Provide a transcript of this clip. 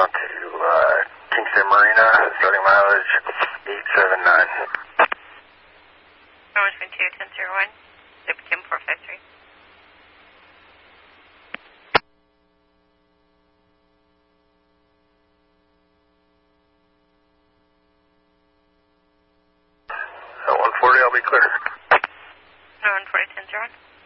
out to Kingston Marina, starting mileage 879. Norwich 1001, Zip 10453. At 140, I'll be clear. No, 140, 1001.